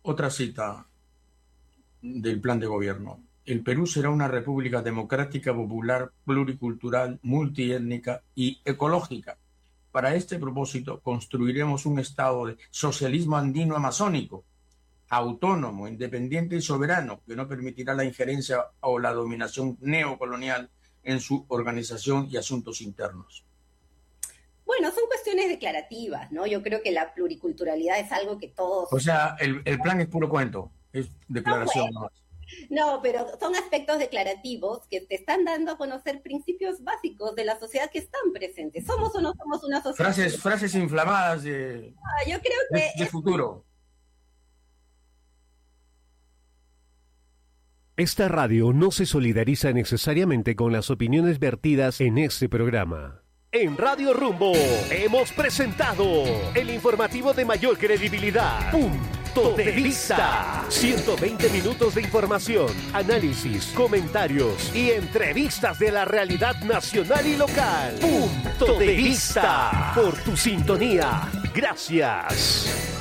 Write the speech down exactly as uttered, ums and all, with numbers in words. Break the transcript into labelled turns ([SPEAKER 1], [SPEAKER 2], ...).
[SPEAKER 1] Otra cita del plan de gobierno. El Perú será una república democrática, popular, pluricultural, multiétnica y ecológica. Para este propósito construiremos un estado de socialismo andino amazónico, autónomo, independiente y soberano, que no permitirá la injerencia o la dominación neocolonial en su organización y asuntos internos.
[SPEAKER 2] Bueno, son cuestiones declarativas, ¿no? Yo creo que la pluriculturalidad es algo que todos...
[SPEAKER 1] O sea, el, el plan es puro cuento, es declaración
[SPEAKER 2] no,
[SPEAKER 1] nomás.
[SPEAKER 2] No, pero son aspectos declarativos que te están dando a conocer principios básicos de la sociedad que están presentes. ¿Somos o no somos una sociedad?
[SPEAKER 1] Frases, frases inflamadas de,
[SPEAKER 2] ah, yo creo que
[SPEAKER 1] de, de
[SPEAKER 2] es...
[SPEAKER 1] futuro.
[SPEAKER 3] Esta radio no se solidariza necesariamente con las opiniones vertidas en este programa. En Radio Rumbo hemos presentado el informativo de mayor credibilidad. Punto de Vista. ciento veinte minutos de información, análisis, comentarios y entrevistas de la realidad nacional y local. Punto de Vista. Por tu sintonía. Gracias.